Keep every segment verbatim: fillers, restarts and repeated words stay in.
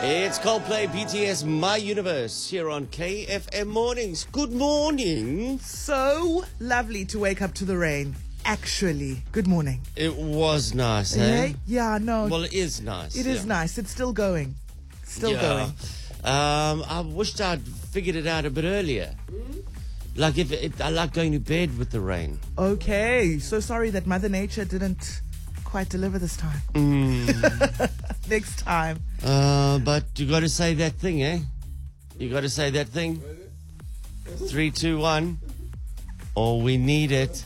It's Coldplay, B T S, My Universe, here on K F M Mornings. Good morning. So lovely to wake up to the rain. Actually, good morning. It was nice, Yeah, eh? yeah, no. Well, it is nice. it is yeah. nice. It's still going. Still yeah. going. Um, I wished I'd figured it out a bit earlier. Like, if it, I like going to bed with the rain. Okay. So sorry that Mother Nature didn't quite deliver this time. Mm. Next time. Uh, but you got to say that thing, eh? You got to say that thing. Three, two, one. Oh, we need it.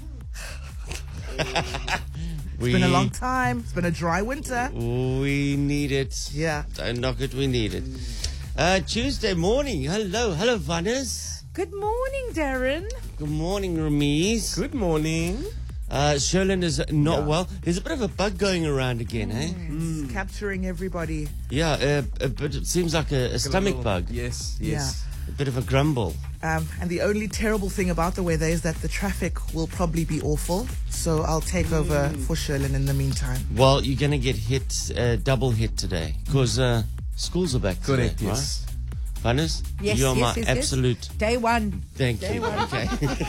It's been a long time. It's been a dry winter. We need it. Yeah. Don't knock it, we need it. Uh, Tuesday morning. Hello. Hello, Vannes. Good morning, Darren. Good morning, Rameez. Good morning. Uh, Sherlyn is not Yeah. well. There's a bit of a bug going around again, eh? It's capturing everybody. Yeah, uh, uh, but it seems like a, a stomach little- bug. Yes, yes. A bit of a grumble. Um, and the only terrible thing about the weather is that the traffic will probably be awful. So I'll take over for Sherlyn in the meantime. Well, you're going to get hit, uh, double hit today, because uh, schools are back Correct, today, yes. right? Vannes, Yes, you're yes, my yes, yes. absolute... Day one. Thank Day you. one. Okay.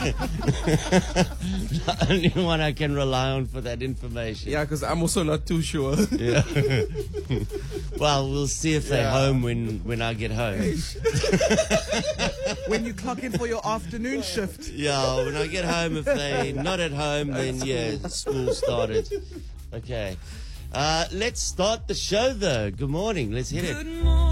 The only one I can rely on for that information. Yeah, because I'm also not too sure. Yeah. Well, we'll see if they're Yeah. home when, when I get home. When you clock in for your afternoon shift. Yeah, when I get home, if they're not at home, then yeah, school started. Okay. Uh, let's start the show, though. Good morning. Let's hit it.